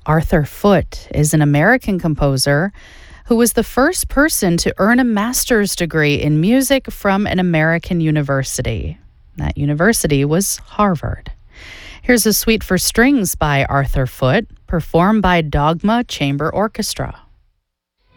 Arthur Foote is an American composer who was the first person to earn a master's degree in music from an American university. That university was Harvard. Here's a suite for strings by Arthur Foote, performed by Dogma Chamber Orchestra.